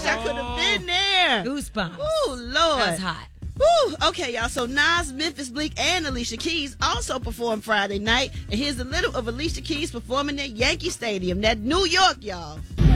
I could have been there. Goosebumps. Oh, Lord. That's hot. Woo. Okay, y'all. So Nas, Memphis Bleek, and Alicia Keys also performed Friday night. And here's a little of Alicia Keys performing at Yankee Stadium. That New York, y'all.